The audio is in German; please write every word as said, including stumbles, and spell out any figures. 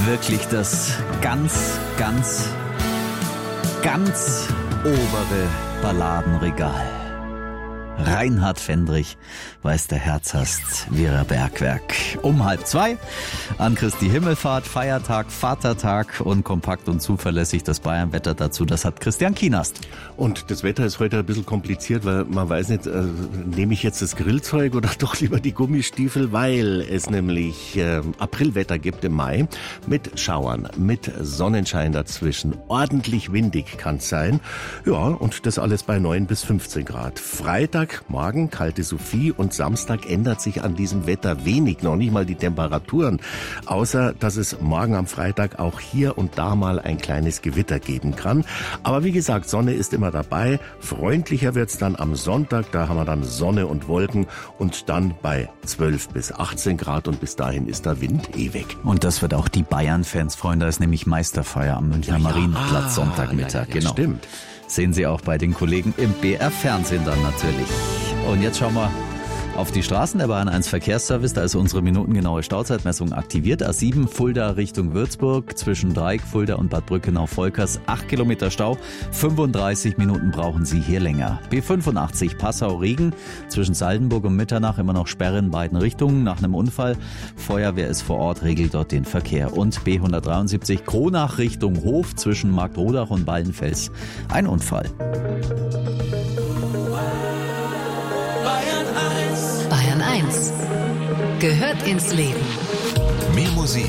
wirklich das ganz, ganz, ganz obere Balladenregal. Reinhard Fendrich, weiß der Herz hast, Vera Bergwerk. Um halb zwei an Christi Himmelfahrt, Feiertag, Vatertag und kompakt und zuverlässig das Bayernwetter dazu. Das hat Christian Kienast. Und das Wetter ist heute ein bisschen kompliziert, weil man weiß nicht, äh, nehme ich jetzt das Grillzeug oder doch lieber die Gummistiefel, weil es nämlich äh, Aprilwetter gibt im Mai mit Schauern, mit Sonnenschein dazwischen. Ordentlich windig kann es sein. Ja, und das alles bei neun bis fünfzehn Grad. Freitag morgen kalte Sophie und Samstag ändert sich an diesem Wetter wenig, noch nicht mal die Temperaturen, außer dass es morgen am Freitag auch hier und da mal ein kleines Gewitter geben kann. Aber wie gesagt, Sonne ist immer dabei. Freundlicher wird's dann am Sonntag, da haben wir dann Sonne und Wolken und dann bei zwölf bis achtzehn Grad und bis dahin ist der Wind eh weg. Und das wird auch die Bayern-Fans freuen, da ist nämlich Meisterfeier am Münchner ja, Marienplatz ja. Sonntagmittag. Ja, ja, ja, genau. Stimmt. Sehen Sie auch bei den Kollegen im B R-Fernsehen dann natürlich. Und jetzt schauen wir auf die Straßen. Der Bayern eins Verkehrsservice, da ist unsere minutengenaue Stauzeitmessung aktiviert. A sieben Fulda Richtung Würzburg, zwischen Dreieck, Fulda und Bad Brückenau-Volkers. acht Kilometer Stau, fünfunddreißig Minuten brauchen Sie hier länger. B fünfundachtzig Passau-Regen, zwischen Saldenburg und Mitternach immer noch Sperre in beiden Richtungen nach einem Unfall. Feuerwehr ist vor Ort, regelt dort den Verkehr. Und B hundertdreiundsiebzig Kronach Richtung Hof, zwischen Marktrodach und Ballenfels. Ein Unfall. Bayern eins gehört ins Leben. Mehr Musik,